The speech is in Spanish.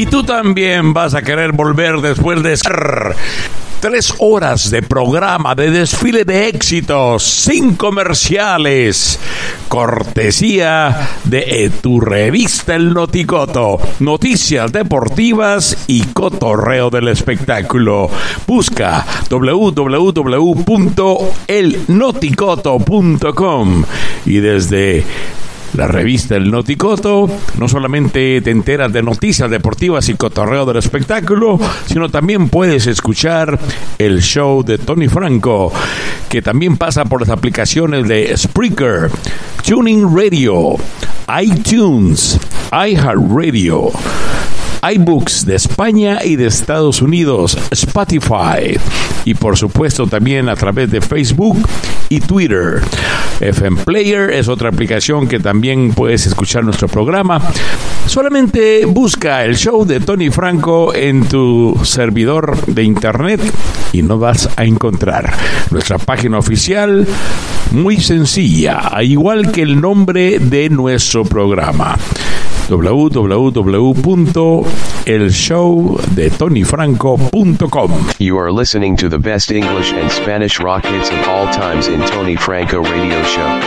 Y tú también vas a querer volver después de 3 horas de programa, de desfile de éxitos, sin comerciales, cortesía de tu revista El Noticoto, noticias deportivas y cotorreo del espectáculo. Busca www.elnoticoto.com y desde la revista El Noticoto no solamente te enteras de noticias deportivas y cotorreo del espectáculo, sino también puedes escuchar el show de Tony Franco, que también pasa por las aplicaciones de Spreaker, Tuning Radio, iTunes, iHeartRadio, iBooks de España y de Estados Unidos, Spotify y por supuesto también a través de Facebook y Twitter. FM Player es otra aplicación que también puedes escuchar nuestro programa. Solamente busca el show de Tony Franco en tu servidor de internet y no vas a encontrar nuestra página oficial, muy sencilla, igual que el nombre de nuestro programa: www.elshowdetonyfranco.com. You are listening to the best English and Spanish rock hits of all times in Tony Franco Radio Show.